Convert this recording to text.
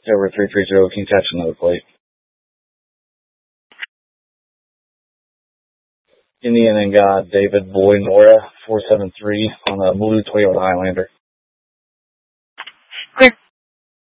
Over 330, can you catch another plate? Indian and God, David Boy Nora, 473 on a blue Toyota Highlander. Clear.